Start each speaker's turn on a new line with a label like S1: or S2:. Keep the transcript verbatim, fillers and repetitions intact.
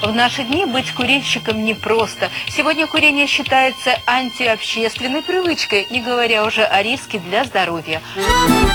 S1: В наши дни быть курильщиком непросто. Сегодня курение считается антиобщественной привычкой, не говоря уже о риске для здоровья.